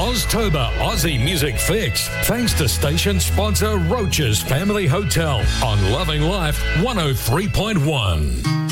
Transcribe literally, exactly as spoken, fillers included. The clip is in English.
Oztober Aussie Music Fix, thanks to station sponsor Roach's Family Hotel on Loving Life one oh three point one.